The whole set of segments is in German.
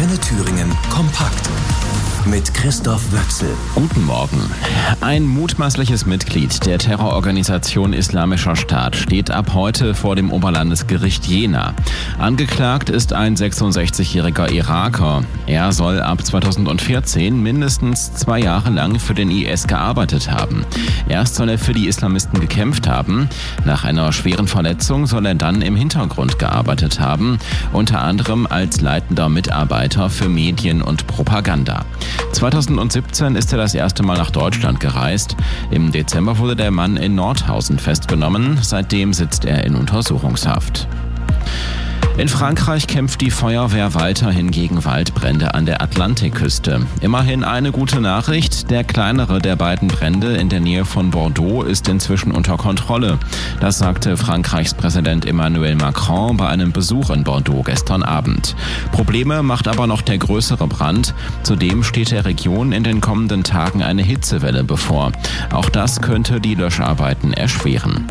Antenne Thüringen kompakt mit Christoph Wöchsel. Guten Morgen. Ein mutmaßliches Mitglied der Terrororganisation Islamischer Staat steht ab heute vor dem Oberlandesgericht Jena. Angeklagt ist ein 66-jähriger Iraker. Er soll ab 2014 mindestens 2 Jahre lang für den IS gearbeitet haben. Erst soll er für die Islamisten gekämpft haben. Nach einer schweren Verletzung soll er dann im Hintergrund gearbeitet haben, unter anderem als leitender Mitarbeiter für Medien und Propaganda. 2017 ist er das erste Mal nach Deutschland gereist. Im Dezember wurde der Mann in Nordhausen festgenommen. Seitdem sitzt er in Untersuchungshaft. In Frankreich kämpft die Feuerwehr weiterhin gegen Waldbrände an der Atlantikküste. Immerhin eine gute Nachricht: Der kleinere der beiden Brände in der Nähe von Bordeaux ist inzwischen unter Kontrolle. Das sagte Frankreichs Präsident Emmanuel Macron bei einem Besuch in Bordeaux gestern Abend. Probleme macht aber noch der größere Brand. Zudem steht der Region in den kommenden Tagen eine Hitzewelle bevor. Auch das könnte die Löscharbeiten erschweren.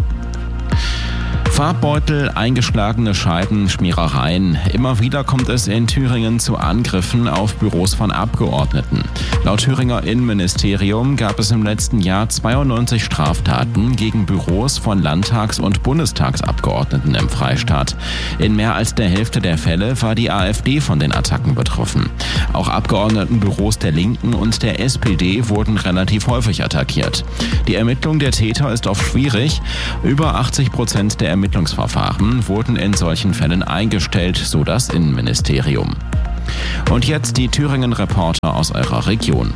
Farbbeutel, eingeschlagene Scheiben, Schmierereien. Immer wieder kommt es in Thüringen zu Angriffen auf Büros von Abgeordneten. Laut Thüringer Innenministerium gab es im letzten Jahr 92 Straftaten gegen Büros von Landtags- und Bundestagsabgeordneten im Freistaat. In mehr als der Hälfte der Fälle war die AfD von den Attacken betroffen. Auch Abgeordnetenbüros der Linken und der SPD wurden relativ häufig attackiert. Die Ermittlung der Täter ist oft schwierig. Über 80% der Ermittlungsverfahren wurden in solchen Fällen eingestellt, so das Innenministerium. Und jetzt die Thüringen-Reporter aus eurer Region.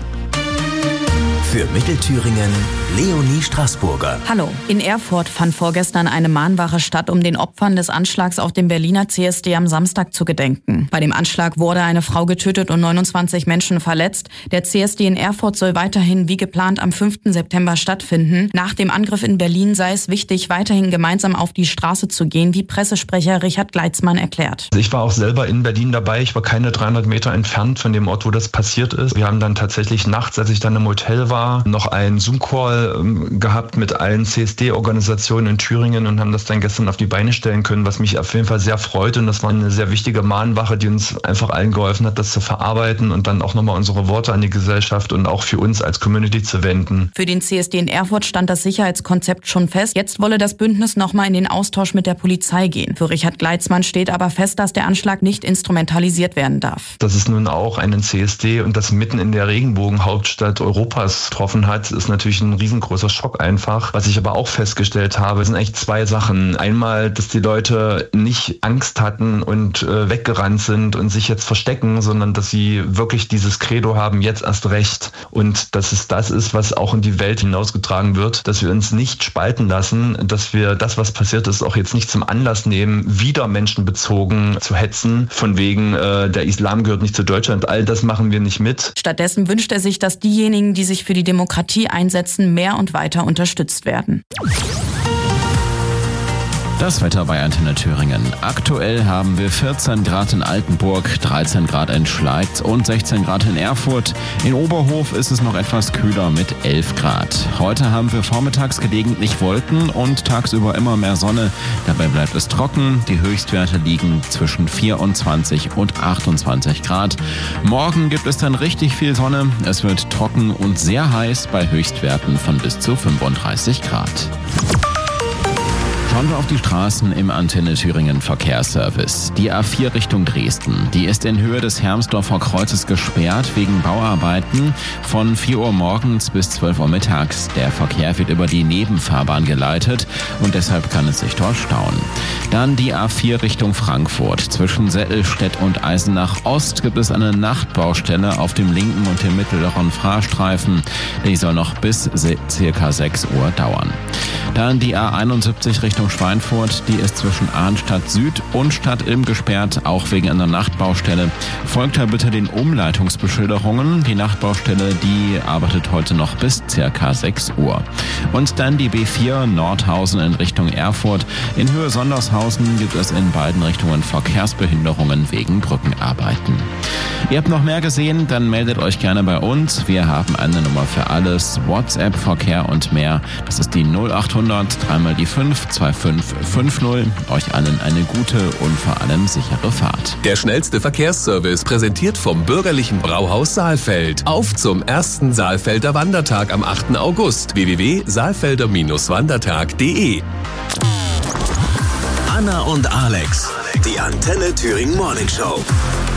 Für Mittelthüringen Leonie Straßburger. Hallo. In Erfurt fand vorgestern eine Mahnwache statt, um den Opfern des Anschlags auf dem Berliner CSD am Samstag zu gedenken. Bei dem Anschlag wurde eine Frau getötet und 29 Menschen verletzt. Der CSD in Erfurt soll weiterhin wie geplant am 5. September stattfinden. Nach dem Angriff in Berlin sei es wichtig, weiterhin gemeinsam auf die Straße zu gehen, wie Pressesprecher Richard Gleitzmann erklärt. Ich war auch selber in Berlin dabei. Ich war keine 300 Meter entfernt von dem Ort, wo das passiert ist. Wir haben dann tatsächlich nachts, als ich dann im Hotel war, noch einen Zoom-Call gehabt mit allen CSD-Organisationen in Thüringen und haben das dann gestern auf die Beine stellen können, was mich auf jeden Fall sehr freut. Und das war eine sehr wichtige Mahnwache, die uns einfach allen geholfen hat, das zu verarbeiten und dann auch nochmal unsere Worte an die Gesellschaft und auch für uns als Community zu wenden. Für den CSD in Erfurt stand das Sicherheitskonzept schon fest. Jetzt wolle das Bündnis nochmal in den Austausch mit der Polizei gehen. Für Richard Gleitzmann steht aber fest, dass der Anschlag nicht instrumentalisiert werden darf. Dass es nun auch einen CSD und das mitten in der Regenbogenhauptstadt Europas getroffen hat, ist natürlich ein riesengroßer Schock einfach. Was ich aber auch festgestellt habe, sind eigentlich 2 Sachen. Einmal, dass die Leute nicht Angst hatten und weggerannt sind und sich jetzt verstecken, sondern dass sie wirklich dieses Credo haben, jetzt erst recht. Und dass es das ist, was auch in die Welt hinausgetragen wird, dass wir uns nicht spalten lassen, dass wir das, was passiert ist, auch jetzt nicht zum Anlass nehmen, wieder menschenbezogen zu hetzen, von wegen der Islam gehört nicht zu Deutschland. All das machen wir nicht mit. Stattdessen wünscht er sich, dass diejenigen, die sich für die Demokratie einsetzen, mehr und weiter unterstützt werden. Das Wetter bei Antenne Thüringen. Aktuell haben wir 14 Grad in Altenburg, 13 Grad in Schleiz und 16 Grad in Erfurt. In Oberhof ist es noch etwas kühler mit 11 Grad. Heute haben wir vormittags gelegentlich Wolken und tagsüber immer mehr Sonne. Dabei bleibt es trocken. Die Höchstwerte liegen zwischen 24 und 28 Grad. Morgen gibt es dann richtig viel Sonne. Es wird trocken und sehr heiß bei Höchstwerten von bis zu 35 Grad. Schauen wir auf die Straßen im Antenne Thüringen Verkehrsservice. Die A4 Richtung Dresden, die ist in Höhe des Hermsdorfer Kreuzes gesperrt wegen Bauarbeiten von 4 Uhr morgens bis 12 Uhr mittags. Der Verkehr wird über die Nebenfahrbahn geleitet und deshalb kann es sich dort stauen. Dann die A4 Richtung Frankfurt. Zwischen Settelstedt und Eisenach Ost gibt es eine Nachtbaustelle auf dem linken und dem mittleren Fahrstreifen. Die soll noch bis ca. 6 Uhr dauern. Dann die A71 Richtung Schweinfurt, die ist zwischen Arnstadt Süd und Stadt Ilm gesperrt, auch wegen einer Nachtbaustelle. Folgt da bitte den Umleitungsbeschilderungen. Die Nachtbaustelle, die arbeitet heute noch bis ca. 6 Uhr. Und dann die B4 Nordhausen in Richtung Erfurt. In Höhe Sondershausen gibt es in beiden Richtungen Verkehrsbehinderungen wegen Brückenarbeiten. Ihr habt noch mehr gesehen? Dann meldet euch gerne bei uns. Wir haben eine Nummer für alles. WhatsApp, Verkehr und mehr. Das ist die 0800 3 mal die 5 25 550. Euch allen eine gute und vor allem sichere Fahrt. Der schnellste Verkehrsservice präsentiert vom Bürgerlichen Brauhaus Saalfeld. Auf zum ersten Saalfelder Wandertag am 8. August. www.saalfelder-wandertag.de. Anna und Alex, die Antenne Thüringen Morning Show.